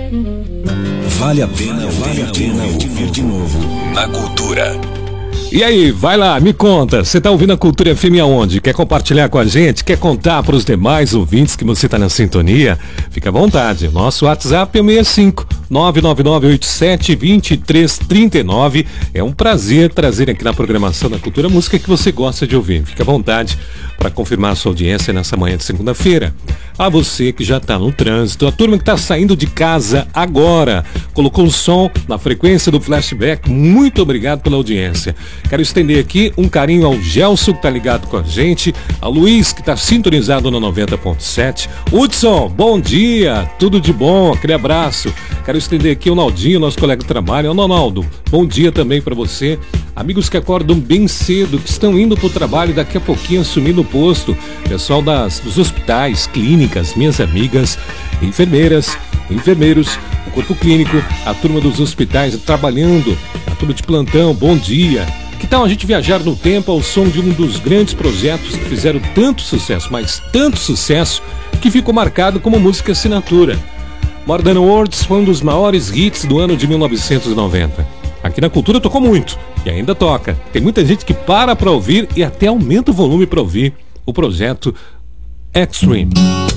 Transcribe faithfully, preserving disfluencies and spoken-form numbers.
Vale a pena, vale a pena ouvir de novo na Cultura. E aí, vai lá, me conta, você tá ouvindo a Cultura F M aonde? Quer compartilhar com a gente? Quer contar para os demais ouvintes que você tá na sintonia? Fica à vontade, nosso WhatsApp é seis cinco nove nove nove oito sete dois três três nove. É um prazer trazer aqui na programação da Cultura música que você gosta de ouvir. Fica à vontade para confirmar a sua audiência nessa manhã de segunda-feira. A você que já está no trânsito, a turma que está saindo de casa agora, colocou o som na frequência do flashback, muito obrigado pela audiência. Quero estender aqui um carinho ao Gelson que está ligado com a gente, ao Luiz que está sintonizado no noventa ponto sete. Hudson, bom dia, tudo de bom, aquele abraço. Quero estender aqui o Naldinho, nosso colega de trabalho. Ô Nonaldo, bom dia também para você. Amigos que acordam bem cedo, que estão indo para o trabalho e daqui a pouquinho assumindo o posto. Pessoal das, dos hospitais, clínicas, minhas amigas, enfermeiras, enfermeiros, o corpo clínico, a turma dos hospitais trabalhando, a turma de plantão, bom dia. Que tal a gente viajar no tempo ao som de um dos grandes projetos que fizeram tanto sucesso, mas tanto sucesso, que ficou marcado como música assinatura. More Than Words foi um dos maiores hits do ano de mil novecentos e noventa. Aqui na Cultura tocou muito, e ainda toca. Tem muita gente que para pra ouvir e até aumenta o volume pra ouvir o projeto Extreme.